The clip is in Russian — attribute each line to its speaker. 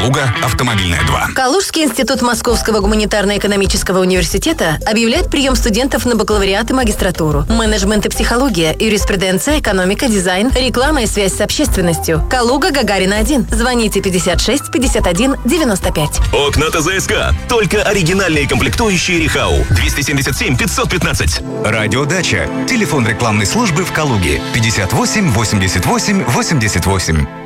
Speaker 1: Калуга, Автомобильная 2.
Speaker 2: Калужский институт Московского гуманитарно-экономического университета объявляет прием студентов на бакалавриат и магистратуру. Менеджмент и психология, юриспруденция, экономика, дизайн, реклама и связь с общественностью. Калуга, Гагарина 1. Звоните 56 51 95.
Speaker 3: Окна ТЗСК. Только оригинальные комплектующие Рихау. 277 515.
Speaker 4: Радиодача. Телефон рекламной службы в Калуге. 58 88 88.